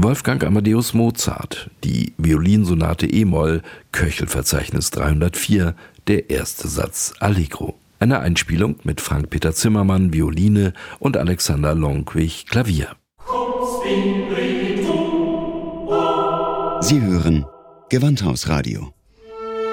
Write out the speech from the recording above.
Wolfgang Amadeus Mozart, die Violinsonate e-Moll, Köchelverzeichnis 304, der erste Satz Allegro. Eine Einspielung mit Frank-Peter Zimmermann, Violine und Alexander Lonkwich, Klavier. Sie hören Gewandhausradio.